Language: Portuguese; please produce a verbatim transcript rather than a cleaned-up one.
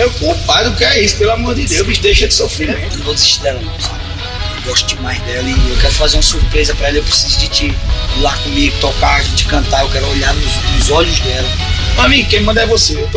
Meu compadre, o que é isso? Pelo amor de Deus, bicho, deixa de sofrimento. Eu não vou desistir dela não, sabe? Eu gosto demais dela e eu quero fazer uma surpresa pra ela. Eu preciso de ti ir lá comigo, tocar, a gente cantar. Eu quero olhar nos, nos olhos dela. Amigo, quem manda é você.